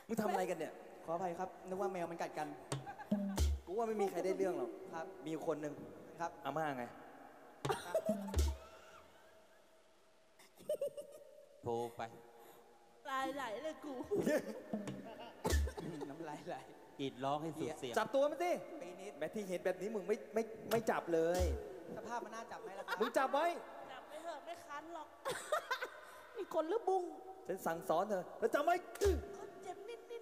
มึงทำอะไรกันเนี่ยขออภัยครับนึกว่าแมวมันกัดกันกูว่าไม่มีใครได้เรื่องหรอกครับมีคนหนึ่งครับอาม่าไงโทรไปลายไหลเลยกูน้ำลายไหลกรีดร้องให้สุดเสียงจับตัวมันสิปีนิดแม้ที่เห็นแบบนี้มึงไม่จับเลยสภาพมันน่าจับไหมล่ะครับมึงจับไว้จับไม่เถอะไม่คันหรอก มีคนหรือบุ้งฉันสั่งสอนเธอแล้วจำไว้เขาเจ็บนิด